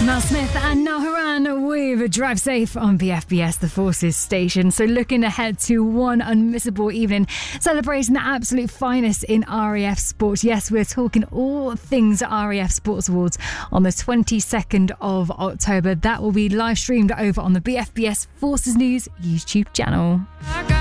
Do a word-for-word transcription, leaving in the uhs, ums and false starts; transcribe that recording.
Mel Smith and Niall Horan with Drive Safe on B F B S, the Forces station. So looking ahead to one unmissable evening, celebrating the absolute finest in R A F sports. Yes, we're talking all things R A F Sports Awards on the twenty-second of October. That will be live streamed over on the B F B S Forces News YouTube channel.